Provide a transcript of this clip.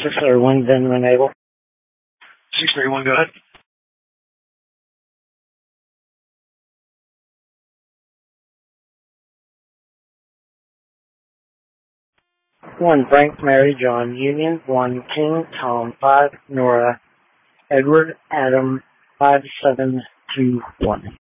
631, then enable. 631, go ahead. 1 Frank, Mary, John, Union. 1 King, Tom, 5 Nora, Edward, Adam, 5721.